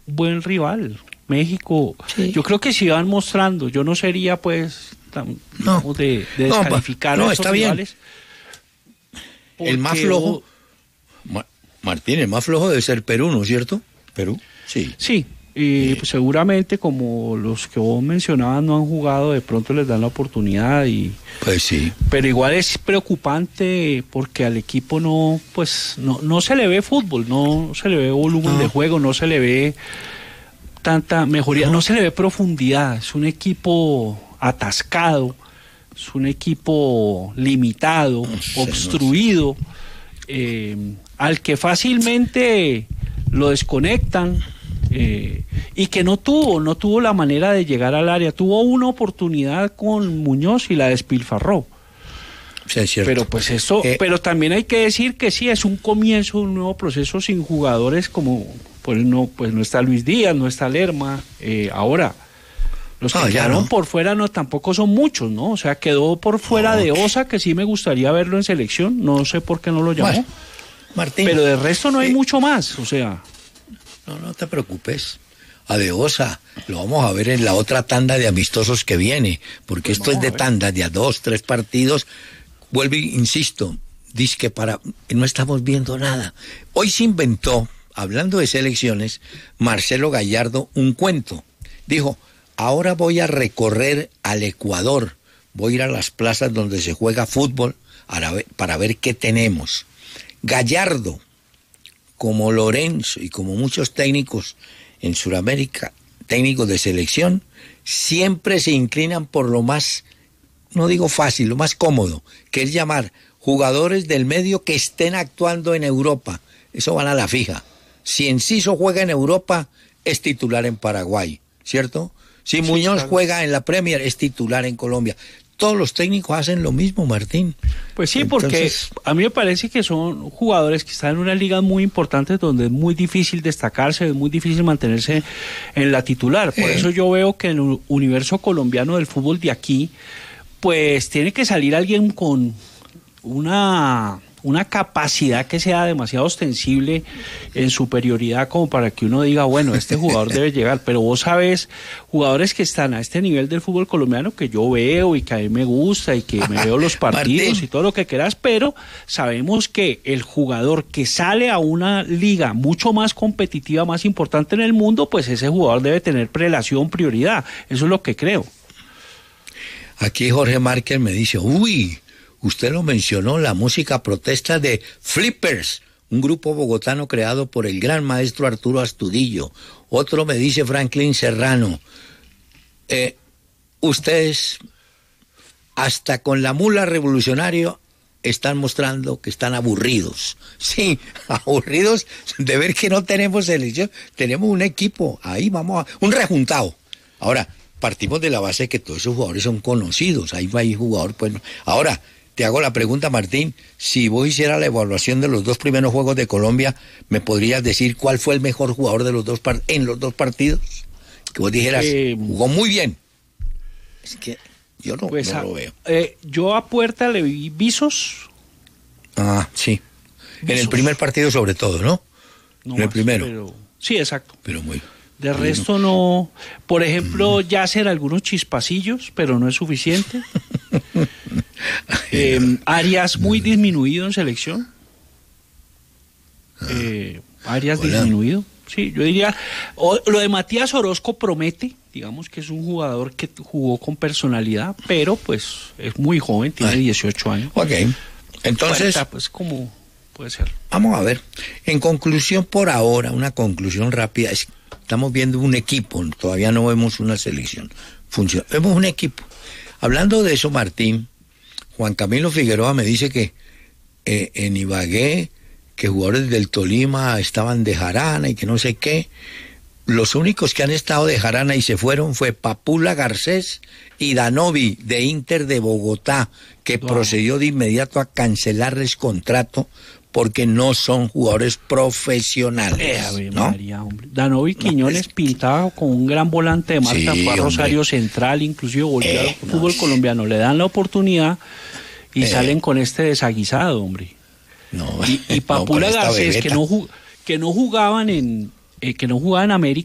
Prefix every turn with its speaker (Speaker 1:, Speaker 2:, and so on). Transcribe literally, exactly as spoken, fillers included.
Speaker 1: buen rival. México,
Speaker 2: sí.
Speaker 1: Yo creo que si van mostrando, yo no sería pues tan,
Speaker 2: no,
Speaker 1: digamos, de, de descalificar
Speaker 2: no,
Speaker 1: a esos
Speaker 2: está
Speaker 1: rivales.
Speaker 2: Bien. El más flojo, Ma- Martín, el más flojo debe ser Perú, ¿no es cierto? Perú, sí.
Speaker 1: Sí, y
Speaker 2: eh.
Speaker 1: pues seguramente como los que vos mencionabas no han jugado, de pronto les dan la oportunidad y
Speaker 2: pues sí.
Speaker 1: Pero igual es preocupante porque al equipo no, pues no, no se le ve fútbol, no se le ve volumen
Speaker 2: no.
Speaker 1: de juego, no se le ve tanta mejoría, no. no se le ve profundidad. Es un equipo atascado, es un equipo limitado, no sé, obstruido, no sé. eh, al que fácilmente lo desconectan. Eh, y que no tuvo, no tuvo la manera de llegar al área, tuvo una oportunidad con Muñoz y la despilfarró.
Speaker 2: Sí, es cierto.
Speaker 1: Pero pues eso, eh, pero también hay que decir que sí, es un comienzo de un nuevo proceso sin jugadores como, pues no, pues no está Luis Díaz, no está Lerma, eh, ahora, los que ah, quedaron no. por fuera no tampoco son muchos, ¿no? O sea, quedó por fuera no. de Osa, que sí me gustaría verlo en selección, no sé por qué no lo llamó. Bueno,
Speaker 2: Martín.
Speaker 1: Pero de resto no hay eh, mucho más, o sea...
Speaker 2: No, no te preocupes. A De Osa lo vamos a ver en la otra tanda de amistosos que viene, porque pues esto es de tanda, de a dos, tres partidos. Vuelvo y insisto, dice que para no estamos viendo nada. Hoy se inventó, hablando de selecciones, Marcelo Gallardo un cuento. Dijo, ahora voy a recorrer al Ecuador, voy a ir a las plazas donde se juega fútbol para ver, para ver qué tenemos. Gallardo, como Lorenzo y como muchos técnicos en Sudamérica, técnicos de selección, siempre se inclinan por lo más, no digo fácil, lo más cómodo, que es llamar jugadores del medio que estén actuando en Europa. Eso van a la fija. Si Enciso juega en Europa, es titular en Paraguay, ¿cierto? Si sí, Muñoz claro. juega en la Premier, es titular en Colombia. Todos los técnicos hacen lo mismo, Martín.
Speaker 1: Pues sí, Entonces, porque a mí me parece que son jugadores que están en unas ligas muy importantes donde es muy difícil destacarse, es muy difícil mantenerse en la titular. Por eh. eso yo veo que en el universo colombiano del fútbol de aquí, pues tiene que salir alguien con una... una capacidad que sea demasiado ostensible en superioridad como para que uno diga, bueno, este jugador debe llegar, pero vos sabés, jugadores que están a este nivel del fútbol colombiano que yo veo y que a mí me gusta y que me veo los partidos Martín. Y todo lo que quieras, pero sabemos que el jugador que sale a una liga mucho más competitiva, más importante en el mundo, pues ese jugador debe tener prelación, prioridad, eso es lo que creo.
Speaker 2: Aquí Jorge Márquez me dice, uy, usted lo mencionó, la música protesta de Flippers, un grupo bogotano creado por el gran maestro Arturo Astudillo. Otro me dice Franklin Serrano, eh, ustedes hasta con la mula revolucionario están mostrando que están aburridos. Sí, aburridos de ver que no tenemos selección, tenemos un equipo, ahí vamos a... un rejuntado. Ahora, partimos de la base que todos esos jugadores son conocidos, ahí va ahí jugador, pues... Ahora... Te hago la pregunta, Martín, si vos hicieras la evaluación de los dos primeros juegos de Colombia, ¿me podrías decir cuál fue el mejor jugador de los dos par- en los dos partidos? Que vos dijeras, eh, jugó muy bien. Es que yo no, pues no a, lo veo.
Speaker 1: Eh, yo a Puerta le vi visos.
Speaker 2: Ah, sí. Visos. En el primer partido sobre todo, ¿no?
Speaker 1: no
Speaker 2: en el
Speaker 1: más,
Speaker 2: primero.
Speaker 1: Pero, sí, exacto.
Speaker 2: Pero muy...
Speaker 1: De resto no, por ejemplo, ya hacer algunos chispacillos, pero no es suficiente. eh, Arias muy disminuido en selección. Eh, Arias Hola. disminuido. Sí, yo diría, o, lo de Matías Orozco promete, digamos que es un jugador que jugó con personalidad, pero pues es muy joven, tiene Ay. dieciocho años.
Speaker 2: Ok, entonces...
Speaker 1: cuarenta, pues como puede ser.
Speaker 2: Vamos a ver, en conclusión por ahora, una conclusión rápida, es estamos viendo un equipo, todavía no vemos una selección. Funciona. Vemos un equipo. Hablando de eso, Martín, Juan Camilo Figueroa me dice que eh, en Ibagué, que jugadores del Tolima estaban de jarana y que no sé qué. Los únicos que han estado de jarana y se fueron fue Papula Garcés y Danovi de Inter de Bogotá, que wow. procedió de inmediato a cancelarles contrato porque no son jugadores profesionales, eh, ¿no?
Speaker 1: María, hombre. Danovi Quiñones no, pintado con un gran volante de marca, sí, fue a Rosario hombre. Central, inclusive volvió eh, al fútbol no, colombiano, le dan la oportunidad y eh. salen con este desaguisado, hombre.
Speaker 2: No,
Speaker 1: y, y Papula
Speaker 2: no,
Speaker 1: Garcés, que no, que no jugaban en eh, que no jugaban en América,